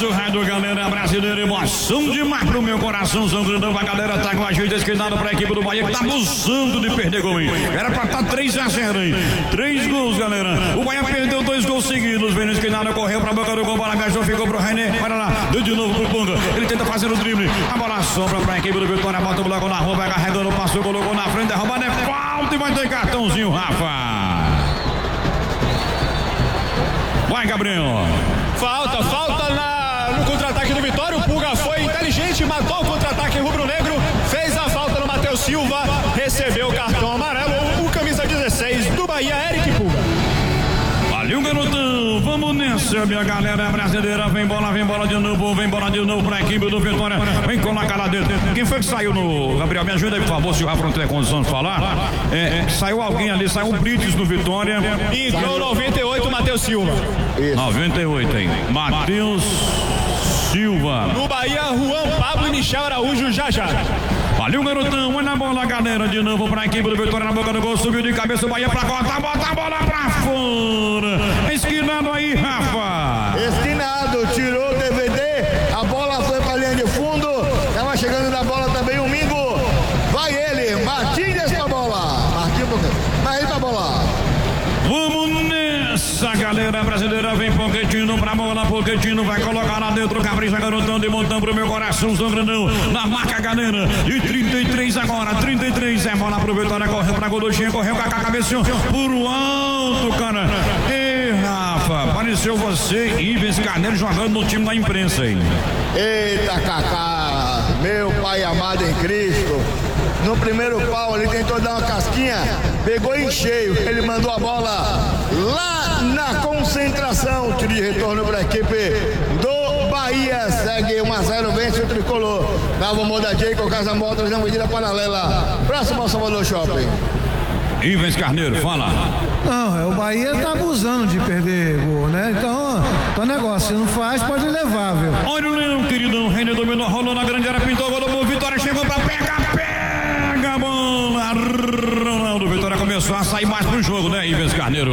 do rádio, galera brasileira, emoção demais pro meu coração, São Grandão, a galera tá com a gente esquinada pra equipe do Bahia, que tá abusando de perder gol, hein? Era pra estar 3-0, hein? 3 gols, galera. O Bahia perdeu 2 gols seguidos, vendo esquinada, correu pra boca do gol, bola viajou, ficou pro René, olha lá, deu de novo pro Ponga, ele tenta fazer o drible, a bola sobra pra equipe do Vitória, bota o bloco na rua, vai carregando, passou, colocou na frente, derrubada, é falta e vai ter cartãozinho, Rafa. Vai, Gabriel. Falta no contra-ataque do Vitória. O Pulga foi inteligente, matou o contra-ataque rubro-negro, fez a falta no Matheus Silva, recebeu o cartão amarelo, o camisa 16 do Bahia, Eric Pulga. Valeu, garotão, vamos nessa, minha galera brasileira, vem bola de novo pra equipe do Vitória, vem colocar lá dentro. Quem foi que saiu no... Gabriel, me ajuda aí, por favor, se o Rafa não tem condição de falar. Saiu alguém ali, saiu um Brites no Vitória. Entrou 98, Matheus Silva. Isso. 98, hein? Matheus Silva. No Bahia, Juan Pablo e Michel Araújo, já. Valeu, garotão, olha a bola, galera, de novo pra equipe do Vitória, na boca do gol, subiu de cabeça o Bahia pra cortar, bota a bola pra fora. Esquinado aí, Rafa. Esquinado, tirou o DVD, a bola foi pra linha de fundo, tava chegando na bola também o Mingo. Vai ele, Martins pra bola. Vai ele pra bola. Vamos nessa, galera brasileira, vem Pochettino pra bola, Pochettino vai colocar lá dentro, capricha, garotão, de montão pro meu coração, São Grandão, na marca, galera, de 33 agora, 33, é bola pro Vitória, correu pra Godochinha, correu com a cabeça por alto, cara. E Rafa, apareceu você, Ives Carneiro, jogando no time da imprensa aí. Eita, Cacá, meu pai amado em Cristo. No primeiro pau ele tentou dar uma casquinha, pegou em cheio, ele mandou a bola lá na concentração. Tiro de retorno para a equipe do Bahia, segue 1-0, vence o tricolor. Dava Modadinho com o Casamol, trazendo medida paralela. Próximo ao Salvador Shopping. Ives Carneiro, fala. Não, o Bahia tá abusando de perder gol, né? Então, o negócio, se não faz, pode levar, viu? Olha o Leão, queridão, René dominou, rolou na grande área, pintou, gol do Vitória, chegou pra pega a bola, Ronaldo. Vitória começou a sair mais pro jogo, né, Ives Carneiro?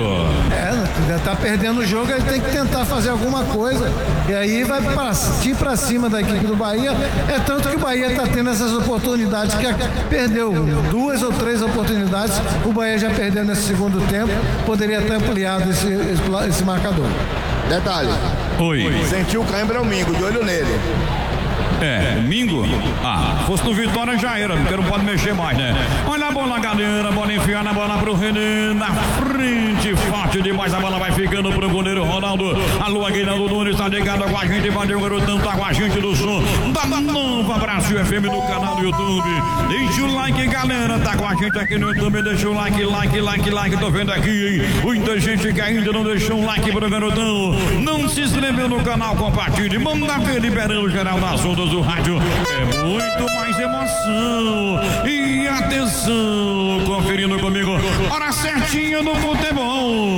Tá perdendo o jogo, ele tem que tentar fazer alguma coisa, e aí vai partir pra cima da equipe do Bahia. É tanto que o Bahia tá tendo essas oportunidades, que perdeu 2 ou 3 oportunidades, o Bahia já perdeu nesse segundo tempo, poderia ter ampliado esse marcador. Detalhe. Oi. Sentiu o cãibra, o Mingo, de olho nele. Mingo? Fosse no Vitória já era, porque não pode mexer mais, né? Olha a bola, galera, bola enfiada, a bola pro René, na frente, forte demais, a bola vai ficando pro goleiro Ronaldo. Alô, Aguinaldo Nunes tá ligado com a gente, valeu, garotão, tá com a gente do som da Nova Brasil FM no canal do YouTube. Deixa o like, galera, tá com a gente aqui no YouTube, deixa o like, tô vendo aqui, hein? Muita gente que ainda não deixou um like pro garotão, não se inscreveu no canal, compartilhe, manda ver, liberando geral das ondas do rádio, é muito mais emoção e atenção, conferindo comigo, hora certinha do futebol.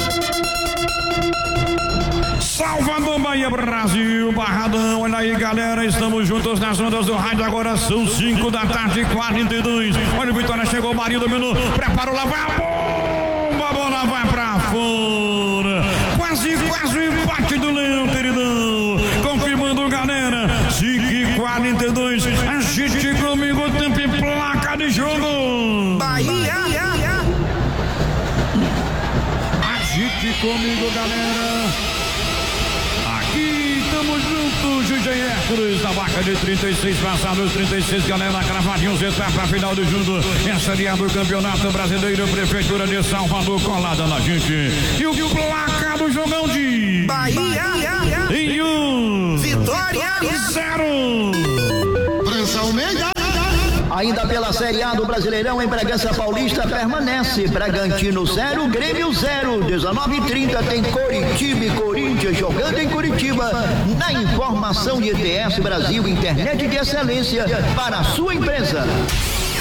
Salvador, Bahia, Brasil, Barradão, olha aí, galera, estamos juntos nas ondas do rádio, agora são 5 da tarde, 42, olha o Vitória, chegou o Marinho, dominou, preparou, lá vai a bola vai pra fora, quase o empate do Leão, queridão, confirmando, galera, 5:42, agite comigo, tempo e placa de jogo. Bahia. Agite comigo, galera. Aqui estamos juntos, DJ Hércules, da marca de 36, passados 36, galera, cravadinhos, etapa pra final de junho, essa é do Campeonato Brasileiro, Prefeitura de Salvador, colada na gente. E o placa do jogão de Bahia. E o Vitória 0. Ainda pela Série A do Brasileirão, em Bragança Paulista permanece Bragantino 0, Grêmio 0, 19h30 tem Coritiba e Corinthians jogando em Curitiba, na informação de ETS Brasil, internet de excelência para a sua empresa.